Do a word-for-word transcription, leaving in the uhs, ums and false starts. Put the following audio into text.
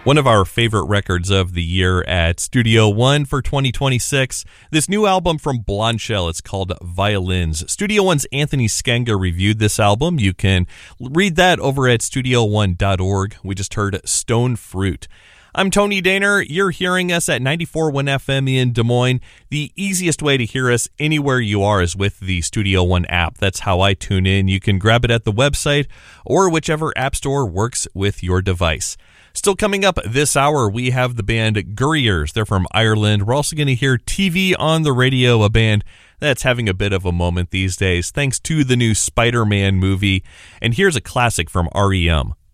One of our favorite records of the year at Studio One for twenty twenty-six. This new album from Blondshell, it's called Violins. Studio One's Anthony Skenga reviewed this album. You can read that over at studio one dot org. We just heard Stone Fruit. I'm Tony Daner. You're hearing us at ninety-four point one F M in Des Moines. The easiest way to hear us anywhere you are is with the Studio One app. That's how I tune in. You can grab it at the website or whichever app store works with your device. Still coming up this hour, we have the band Gurriers. They're from Ireland. We're also going to hear T V on the Radio, a band that's having a bit of a moment these days thanks to the new Spider-Man movie. And here's a classic from R E M.